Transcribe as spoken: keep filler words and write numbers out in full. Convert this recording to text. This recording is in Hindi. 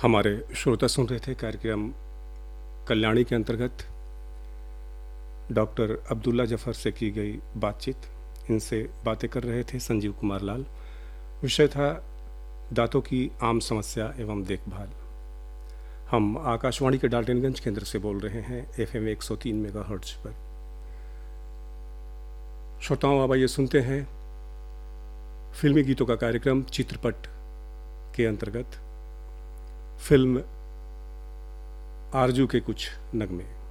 हमारे श्रोता सुन रहे थे कार्यक्रम कल्याणी के अंतर्गत डॉक्टर अब्दुल्ला जफ़र से की गई बातचीत। इनसे बातें कर रहे थे संजीव कुमार लाल। विषय था दांतों की आम समस्या एवं देखभाल। हम आकाशवाणी के डाल्टनगंज केंद्र से बोल रहे हैं एफ एम एक सौ तीन मेगा हर्ट्ज पर। श्रोताओं, अब आइए सुनते हैं फिल्मी गीतों का कार्यक्रम चित्रपट के अंतर्गत फिल्म आरजू के कुछ नगमे।